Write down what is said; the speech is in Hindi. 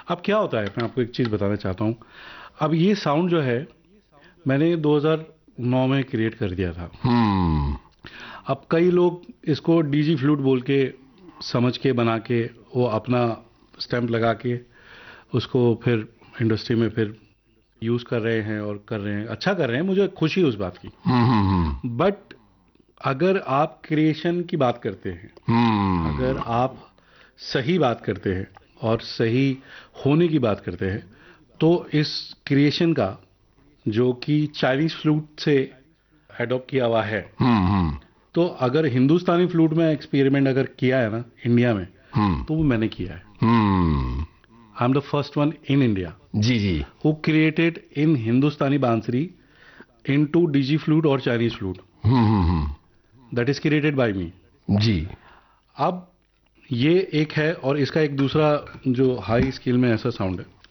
अब क्या होता है, मैं आपको एक चीज़ बताना चाहता हूँ। अब ये साउंड जो है मैंने 2009 में क्रिएट कर दिया था। हम्म। अब कई लोग इसको डीजी फ्लूट बोल के समझ के बना के वो अपना स्टैंप लगा के उसको फिर इंडस्ट्री में फिर यूज़ कर रहे हैं और कर रहे हैं, अच्छा कर रहे हैं, मुझे खुशी है उस बात की। हम्म। बट अगर आप क्रिएशन की बात करते हैं, अगर हम्म। आप सही बात करते हैं और सही होने की बात करते हैं, तो इस क्रिएशन का जो कि चाइनीज फ्लूट से एडॉप्ट किया हुआ है, हम्म। तो अगर हिंदुस्तानी फ्लूट में एक्सपेरिमेंट अगर किया है ना इंडिया में, हम्म। तो वो मैंने किया है। हम्म। I am the first one in India ji ji. Who created in हिंदुस्तानी बांसुरी इनटू डीजी फ्लूट और Chinese flute, hmm. That is created by मी। जी। अब ये एक है, और इसका एक दूसरा जो हाई स्केल में ऐसा साउंड है,